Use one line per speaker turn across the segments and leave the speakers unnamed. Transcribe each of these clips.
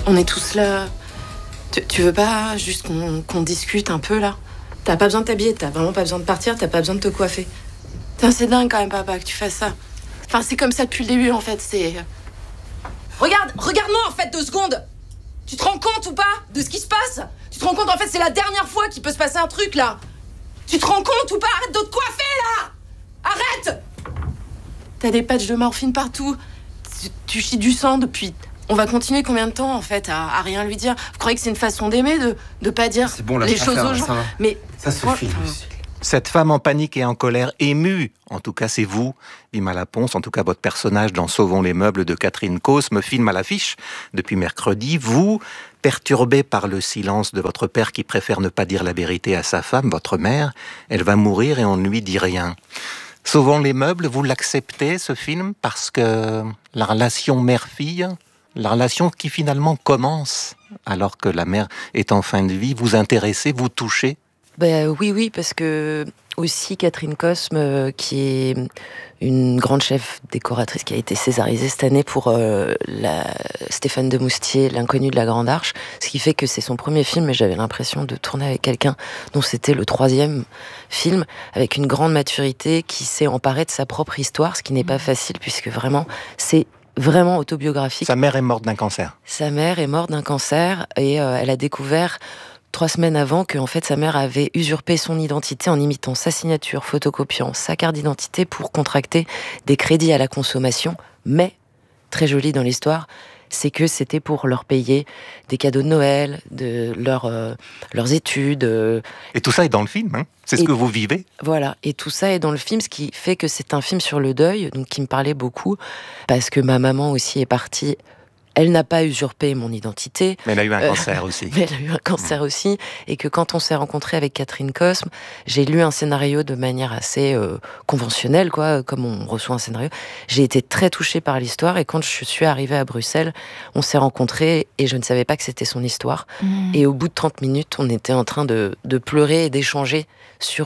On est tous là. Tu veux pas juste qu'on discute un peu, là? T'as pas besoin de t'habiller, t'as vraiment pas besoin de partir, t'as pas besoin de te coiffer. Putain, c'est dingue quand même, papa, que tu fasses ça. Enfin, c'est comme ça depuis le début, en fait, c'est... Regarde-moi, en fait, 2 secondes. Tu te rends compte ou pas de ce qui se passe? Tu te rends compte, en fait, c'est la dernière fois qu'il peut se passer un truc, là. Tu te rends compte ou pas? Arrête de te coiffer, là! Arrête! T'as des patchs de morphine partout. Tu chies du sang depuis... On va continuer combien de temps, en fait, à rien lui dire? Vous croyez que c'est une façon d'aimer, de pas dire
bon,
les choses aux gens? Mais
ça suffit, Lucille.
Cette femme en panique et en colère, émue, en tout cas c'est vous, Vima Laponce, en tout cas votre personnage dans Sauvons les meubles de Catherine Cosme, film à l'affiche depuis mercredi, vous, perturbé par le silence de votre père qui préfère ne pas dire la vérité à sa femme, votre mère, elle va mourir et on ne lui dit rien. Sauvons les meubles, vous l'acceptez ce film parce que la relation mère-fille, la relation qui finalement commence alors que la mère est en fin de vie, vous intéressez, vous touchez?
Oui, parce que aussi Catherine Cosme, qui est une grande chef décoratrice qui a été césarisée cette année pour Stéphane de Moustier, L'inconnu de la Grande Arche, ce qui fait que c'est son premier film et j'avais l'impression de tourner avec quelqu'un dont c'était le 3e film, avec une grande maturité qui s'est emparée de sa propre histoire, ce qui n'est pas facile puisque vraiment c'est vraiment autobiographique.
Sa mère est morte d'un cancer.
Sa mère est morte d'un cancer et elle a découvert 3 semaines avant que en fait, sa mère avait usurpé son identité en imitant sa signature, photocopiant sa carte d'identité pour contracter des crédits à la consommation. Mais, très joli dans l'histoire, c'est que c'était pour leur payer des cadeaux de Noël, de leurs études.
Et tout ça est dans le film, hein? C'est ce que vous vivez.
Voilà, et tout ça est dans le film, ce qui fait que c'est un film sur le deuil, donc qui me parlait beaucoup, parce que ma maman aussi est partie. Elle n'a pas usurpé mon identité.
Mais elle a eu un cancer aussi.
Mais elle a eu un cancer aussi. Et que quand on s'est rencontrés avec Catherine Cosme, j'ai lu un scénario de manière assez conventionnelle, quoi, comme on reçoit un scénario. J'ai été très touchée par l'histoire. Et quand je suis arrivée à Bruxelles, on s'est rencontrés et je ne savais pas que c'était son histoire. Et au bout de 30 minutes, on était en train de pleurer et d'échanger sur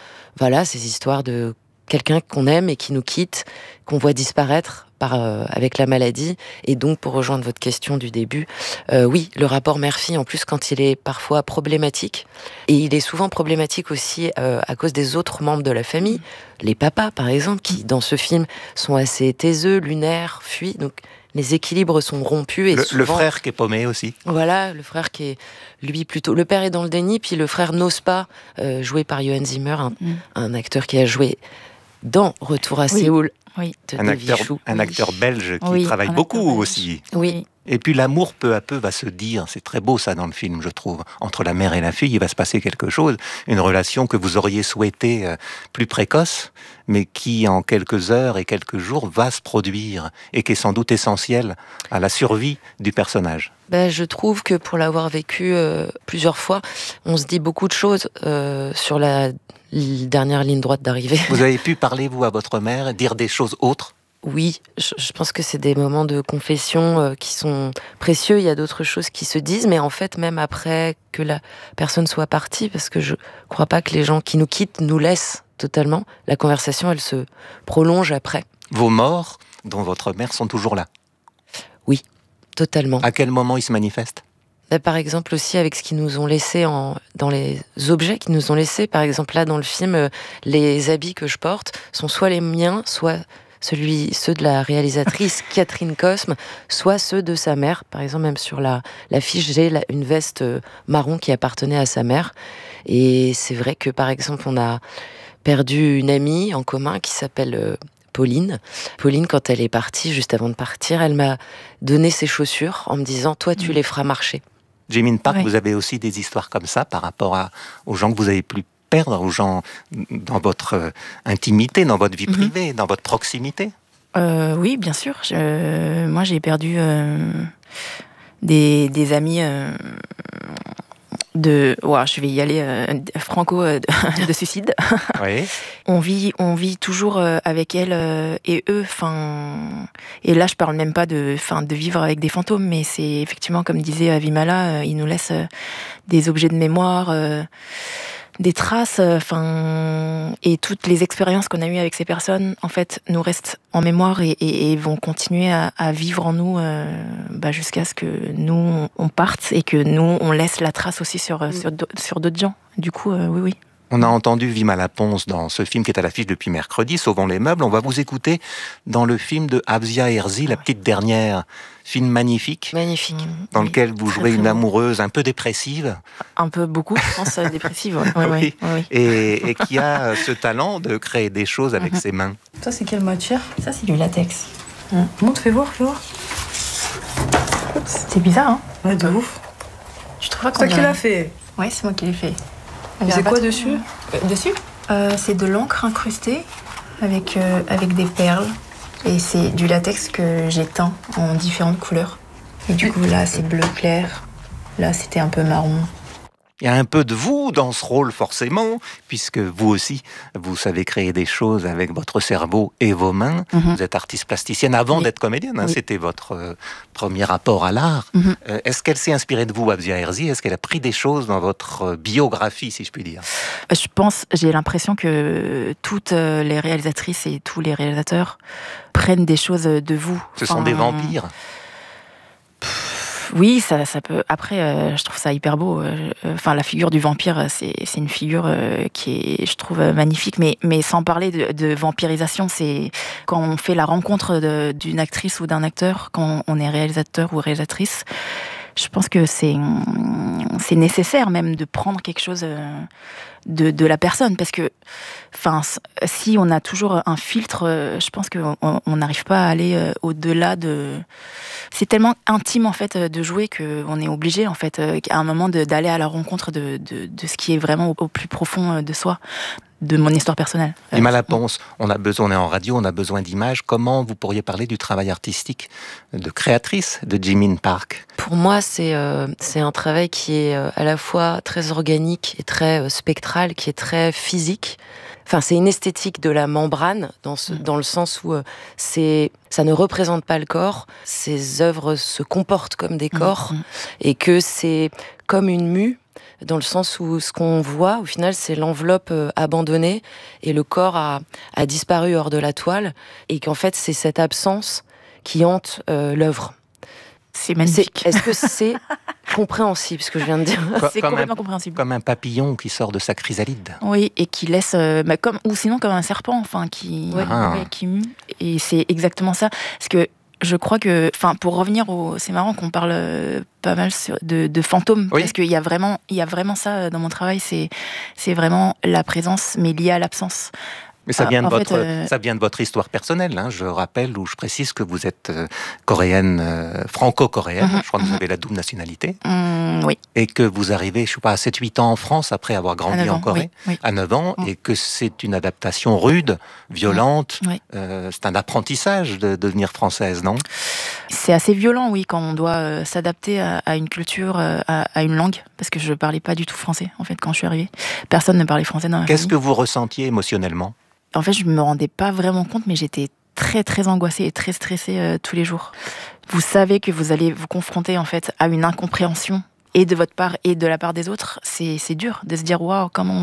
ces histoires de quelqu'un qu'on aime et qui nous quitte, qu'on voit disparaître avec la maladie. Et donc, pour rejoindre votre question du début, oui, le rapport mère-fille, en plus, quand il est parfois problématique, et il est souvent problématique aussi à cause des autres membres de la famille, les papas, par exemple, qui, dans ce film, sont assez taiseux, lunaires, fuient, donc les équilibres sont rompus. Et souvent,
le frère qui est paumé aussi.
Voilà, le frère qui est, lui, plutôt... Le père est dans le déni, puis le frère n'ose pas, joué par Johan Zimmer, un acteur qui a joué dans Retour à Séoul.
Oui.
Un acteur belge qui travaille beaucoup aussi.
Oui.
Et puis l'amour, peu à peu, va se dire, c'est très beau ça dans le film, je trouve, entre la mère et la fille, il va se passer quelque chose, une relation que vous auriez souhaitée plus précoce, mais qui en quelques heures et quelques jours va se produire, et qui est sans doute essentielle à la survie du personnage.
Je trouve que pour l'avoir vécu plusieurs fois, on se dit beaucoup de choses sur la dernière ligne droite d'arrivée.
Vous avez pu parler, vous, à votre mère, dire des choses autres?
Oui, je pense que c'est des moments de confession qui sont précieux. Il y a d'autres choses qui se disent, mais en fait, même après que la personne soit partie, parce que je crois pas que les gens qui nous quittent nous laissent totalement, la conversation, elle se prolonge après.
Vos morts, dont votre mère, sont toujours là?
Oui, totalement.
À quel moment ils se manifestent?
Par exemple aussi avec ce qu'ils nous ont laissé dans les objets qu'ils nous ont laissés. Par exemple là dans le film, les habits que je porte sont soit les miens, soit ceux de la réalisatrice Catherine Cosme, soit ceux de sa mère. Par exemple, même sur la fiche, j'ai une veste marron qui appartenait à sa mère. Et c'est vrai que, par exemple, on a perdu une amie en commun qui s'appelle Pauline. Pauline, quand elle est partie, juste avant de partir, elle m'a donné ses chaussures en me disant « Toi, tu les feras marcher ».
Jimin Park, vous avez aussi des histoires comme ça par rapport aux gens que vous avez pu perdre, aux gens dans votre intimité, dans votre vie privée, dans votre proximité?
Oui, bien sûr. Moi, j'ai perdu des amis je vais y aller franco de suicide.
Oui.
On vit toujours avec elle et eux. Et là, je parle même pas de vivre avec des fantômes, mais c'est effectivement comme disait Vimala, ils nous laissent des objets de mémoire. des traces, et toutes les expériences qu'on a eues avec ces personnes, en fait, nous restent en mémoire et vont continuer à vivre en nous jusqu'à ce que nous, on parte et que nous, on laisse la trace aussi sur d'autres gens. Du coup, oui.
On a entendu Vima Laponce dans ce film qui est à l'affiche depuis mercredi, Sauvons les meubles. On va vous écouter dans le film de Afzia Herzi, La petite dernière. Film magnifique.
Magnifique.
Dans lequel vous jouez une amoureuse un peu dépressive.
Un peu beaucoup, je pense, dépressive.
Oui. Et qui a ce talent de créer des choses avec ses mains.
Ça, c'est quelle matière?
Ça, c'est du latex.
Montre, fais voir.
C'est bizarre, hein?
Ouais, de ouf.
Je trouve pas
C'est toi qui l'as fait?
Ouais, c'est moi qui l'ai fait.
C'est quoi dessus?
Dessus c'est de l'encre incrustée avec des perles. Et c'est du latex que j'ai teint en différentes couleurs. Et du coup, là, c'est bleu clair. Là, c'était un peu marron.
Il y a un peu de vous dans ce rôle, forcément, puisque vous aussi, vous savez créer des choses avec votre cerveau et vos mains. Vous êtes artiste plasticienne avant d'être comédienne. Hein, c'était votre premier rapport à l'art. Est-ce qu'elle s'est inspirée de vous, Afzia Herzi? Est-ce qu'elle a pris des choses dans votre biographie, si je puis dire?
J'ai l'impression que toutes les réalisatrices et tous les réalisateurs prennent des choses de vous.
Ce sont des vampires.
Oui, ça peut. Après, je trouve ça hyper beau. La figure du vampire, c'est une figure qui est, je trouve, magnifique. Mais sans parler de vampirisation, c'est quand on fait la rencontre d'une actrice ou d'un acteur, quand on est réalisateur ou réalisatrice. Je pense que c'est nécessaire même de prendre quelque chose de la personne, parce que si on a toujours un filtre, je pense qu'on n'arrive pas à aller au-delà de... C'est tellement intime en fait de jouer qu'on est obligé en fait à un moment d'aller à la rencontre de ce qui est vraiment au plus profond de soi, de mon histoire personnelle.
Vima Laponce, on est en radio, on a besoin d'images. Comment vous pourriez parler du travail artistique de créatrice de Jimin Park?
Pour moi, c'est un travail qui est à la fois très organique et très spectral, qui est très physique. Enfin, c'est une esthétique de la membrane, dans le sens où ça ne représente pas le corps. Ces œuvres se comportent comme des corps, et que c'est comme une mue, dans le sens où ce qu'on voit, au final, c'est l'enveloppe abandonnée, et le corps a disparu hors de la toile, et qu'en fait, c'est cette absence qui hante l'œuvre.
C'est magnifique.
Est-ce que c'est compréhensible, ce que je viens de dire?
C'est complètement compréhensible.
Comme un papillon qui sort de sa chrysalide.
Oui, et qui laisse, ou sinon comme un serpent, qui mue. Et c'est exactement ça. Parce que je crois que, pour revenir c'est marrant qu'on parle pas mal de fantômes, parce qu'il y a vraiment ça dans mon travail. C'est vraiment la présence, mais liée à l'absence.
Mais ça vient de votre histoire personnelle. Hein. Je rappelle ou je précise que vous êtes coréenne, franco-coréenne. Je crois que vous avez la double nationalité.
Oui.
Et que vous arrivez, je ne sais pas, à 7-8 ans en France après avoir grandi en Corée, à 9 ans, et que c'est une adaptation rude, violente. C'est un apprentissage de devenir française, non?
C'est assez violent, oui, quand on doit s'adapter à une culture, à une langue, parce que je ne parlais pas du tout français, en fait, quand je suis arrivée. Personne ne parlait français dans la famille.
Qu'est-ce que vous ressentiez émotionnellement?
En fait, je ne me rendais pas vraiment compte, mais j'étais très, très angoissée et très stressée tous les jours. Vous savez que vous allez vous confronter, en fait, à une incompréhension, et de votre part et de la part des autres. C'est dur de se dire, waouh, comment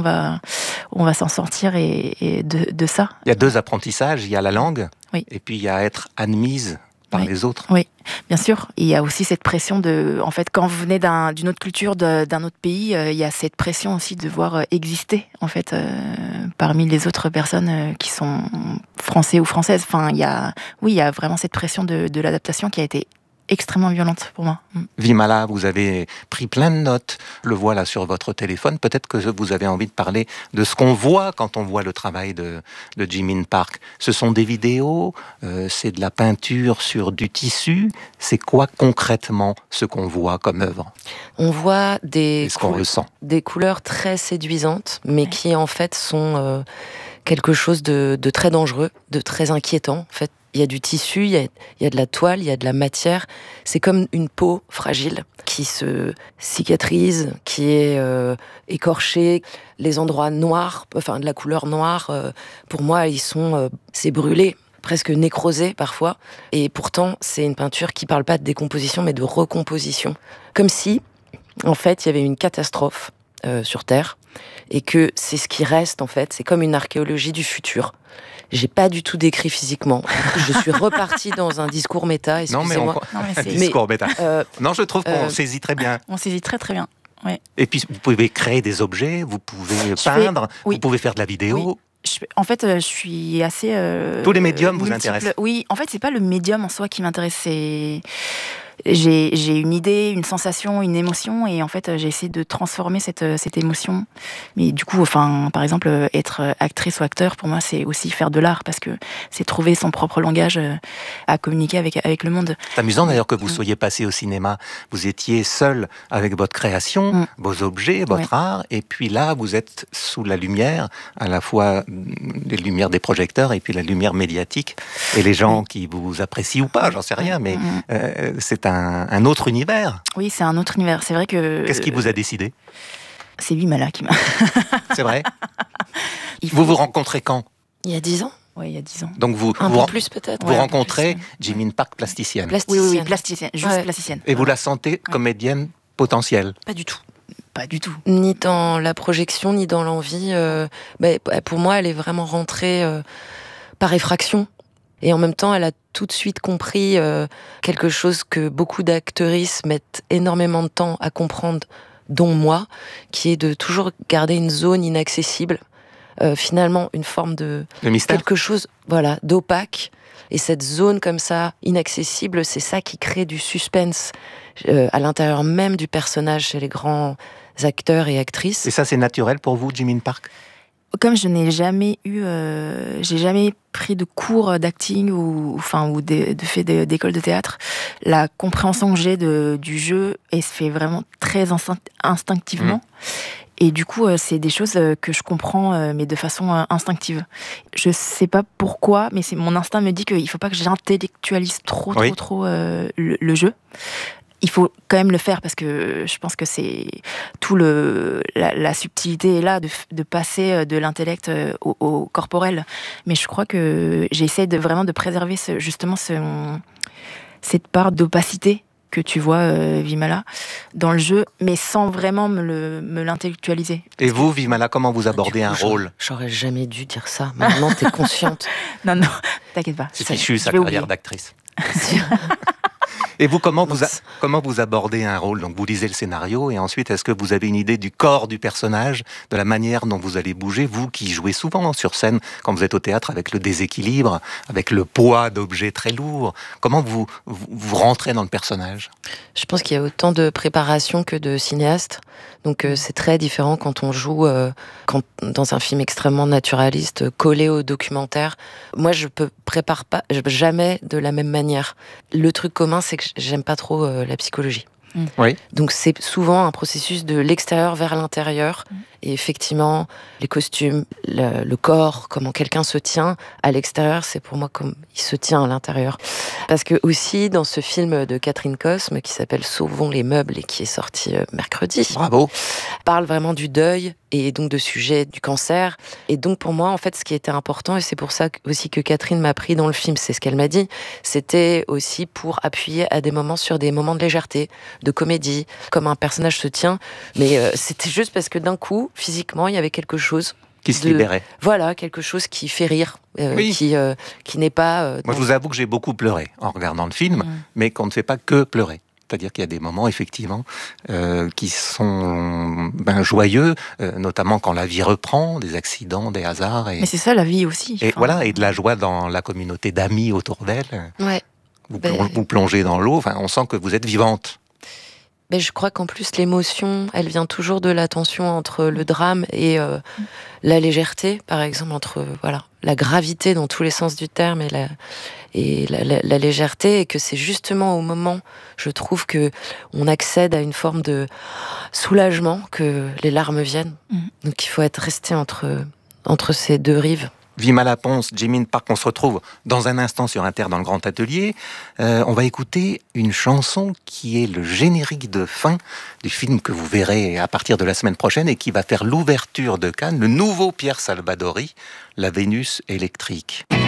on va s'en sortir et de ça.
Il y a 2 apprentissages, il y a la langue,
et
puis il y a être admise par les autres.
Oui, bien sûr. Il y a aussi cette pression en fait, quand vous venez d'une autre culture, d'un autre pays, il y a cette pression aussi de devoir exister, en fait, parmi les autres personnes qui sont français ou françaises. Il y a vraiment cette pression de l'adaptation qui a été extrêmement violente pour moi.
Vima, vous avez pris plein de notes. Je le vois là sur votre téléphone. Peut-être que vous avez envie de parler de ce qu'on voit quand on voit le travail de Jimin Park. Ce sont des vidéos, c'est de la peinture sur du tissu. C'est quoi concrètement ce qu'on voit comme œuvre?
On voit des couleurs très séduisantes, mais qui en fait sont quelque chose de très dangereux, de très inquiétant. En fait, il y a du tissu, il y a de la toile, il y a de la matière. C'est comme une peau fragile qui se cicatrise, qui est écorchée. Les endroits noirs, de la couleur noire, pour moi, c'est brûlé, presque nécrosé parfois. Et pourtant, c'est une peinture qui parle pas de décomposition, mais de recomposition. Comme si, en fait, il y avait une catastrophe sur Terre, et que c'est ce qui reste en fait. C'est comme une archéologie du futur. J'ai pas du tout décrit physiquement. Je suis repartie dans un discours méta. Excusez-moi.
Discours méta. Non, je trouve qu'on saisit très bien.
On saisit très très bien. Ouais.
Et puis vous pouvez créer des objets, vous pouvez peindre, vous pouvez faire de la vidéo.
Oui. En fait, je suis assez.
Tous les médiums vous intéressent.
Oui, en fait, c'est pas le médium en soi qui m'intéresse. J'ai une idée, une sensation, une émotion, et en fait, j'ai essayé de transformer cette émotion. Mais du coup, par exemple, être actrice ou acteur, pour moi, c'est aussi faire de l'art, parce que c'est trouver son propre langage à communiquer avec le monde.
C'est amusant d'ailleurs que vous soyez passé au cinéma. Vous étiez seul avec votre création, vos objets, votre art, et puis là, vous êtes sous la lumière, à la fois les lumières des projecteurs et puis la lumière médiatique, et les gens qui vous apprécient ou pas, j'en sais rien, mais c'est un autre univers.
Oui, c'est un autre univers. C'est vrai que...
Qu'est-ce qui vous a décidé ?
C'est Vimala qui m'a...
C'est vrai ? Vous vous rencontrez quand ?
Il y a 10 ans.
Oui, il y a 10 ans.
Donc
un peu plus peut-être.
Vous rencontrez Jimin Park, plasticienne.
Oui, plasticienne, juste plasticienne.
Et vous la sentez comédienne potentielle ?
Pas du tout.
Pas du tout.
Ni dans la projection, ni dans l'envie. Pour moi, elle est vraiment rentrée par effraction. Et en même temps, elle a tout de suite compris quelque chose que beaucoup d'actrices mettent énormément de temps à comprendre, dont moi, qui est de toujours garder une zone inaccessible. Finalement, une forme de
mystère.
Quelque chose, d'opaque. Et cette zone comme ça, inaccessible, c'est ça qui crée du suspense à l'intérieur même du personnage chez les grands acteurs et actrices.
Et ça, c'est naturel pour vous, Jimin Park ?
Comme je n'ai jamais j'ai jamais pris de cours d'acting ou d'école de théâtre, la compréhension que j'ai du jeu, elle se fait vraiment très instinctivement. Et du coup, c'est des choses que je comprends, mais de façon instinctive. Je sais pas pourquoi, mais mon instinct me dit qu'il faut pas que j'intellectualise trop le jeu. Il faut quand même le faire parce que je pense que c'est tout la subtilité est là de passer de l'intellect au corporel. Mais je crois que j'essaie vraiment de préserver cette part d'opacité que tu vois, Vimala, dans le jeu, mais sans vraiment me l'intellectualiser.
Et vous, Vimala, comment vous abordez un rôle ?
J'aurais jamais dû dire ça. Maintenant, t'es consciente.
Non, t'inquiète pas.
C'est fichu, sa carrière d'actrice. Et vous, comment vous abordez un rôle ? Donc, vous lisez le scénario et ensuite, est-ce que vous avez une idée du corps du personnage, de la manière dont vous allez bouger, vous qui jouez souvent sur scène, quand vous êtes au théâtre, avec le déséquilibre, avec le poids d'objets très lourds. Comment vous rentrez dans le personnage ?
Je pense qu'il y a autant de préparation que de cinéaste. Donc, c'est très différent quand on joue dans un film extrêmement naturaliste, collé au documentaire. Moi, je prépare pas jamais de la même manière. Le truc commun, c'est que j'aime pas trop la psychologie.
Oui.
Donc c'est souvent un processus de l'extérieur vers l'intérieur. Et effectivement, les costumes, le corps, comment quelqu'un se tient à l'extérieur, c'est pour moi comme il se tient à l'intérieur. Parce que aussi, dans ce film de Catherine Cosme, qui s'appelle Sauvons les meubles et qui est sorti mercredi,
bravo,
parle vraiment du deuil et donc de sujet du cancer. Et donc pour moi, en fait, ce qui était important, et c'est pour ça aussi que Catherine m'a pris dans le film, c'est ce qu'elle m'a dit, c'était aussi pour appuyer à des moments sur des moments de légèreté, de comédie, comme un personnage se tient. Mais c'était juste parce que d'un coup, physiquement, il y avait quelque chose
qui se libérait.
Voilà, quelque chose qui fait rire,
oui.
qui n'est pas...
Moi, je vous avoue que j'ai beaucoup pleuré en regardant le film, mais qu'on ne fait pas que pleurer. C'est-à-dire qu'il y a des moments, effectivement, qui sont joyeux, notamment quand la vie reprend, des accidents, des hasards. Mais
c'est ça, la vie aussi.
Et voilà, et de la joie dans la communauté d'amis autour d'elle.
Ouais.
Vous plongez dans l'eau, on sent que vous êtes vivante.
Mais je crois qu'en plus, l'émotion, elle vient toujours de la tension entre le drame et la légèreté, par exemple, entre la gravité dans tous les sens du terme et la légèreté, et que c'est justement au moment, je trouve, que on accède à une forme de soulagement, que les larmes viennent. Donc il faut être resté entre ces deux rives.
Vimala Pons, Jimin Park, on se retrouve dans un instant sur Inter dans le Grand Atelier. On va écouter une chanson qui est le générique de fin du film que vous verrez à partir de la semaine prochaine et qui va faire l'ouverture de Cannes, le nouveau Pierre Salvadori, La Vénus électrique.